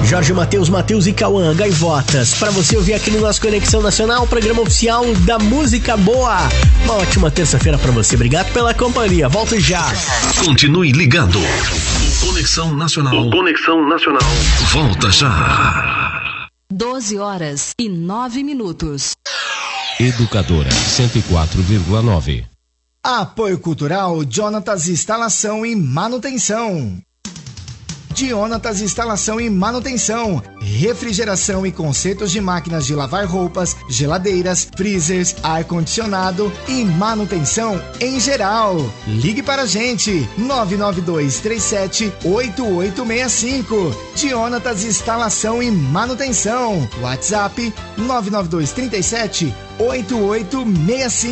Jorge Matheus e Cauã, Gaivotas. Pra você ouvir aqui no nosso Conexão Nacional, programa oficial da música boa. Uma ótima terça-feira pra você. Obrigado pela companhia. Volto já. Continue ligado. Conexão Nacional. Conexão Nacional. Volta já. 12h09. Educadora 104,9. Apoio Cultural Jonatas Instalação e Manutenção. Jonatas Instalação e Manutenção, refrigeração e consertos de máquinas de lavar roupas, geladeiras, freezers, ar-condicionado e manutenção em geral. Ligue para a gente, 99237-8865. Jonatas Instalação e Manutenção. WhatsApp 99237-8865.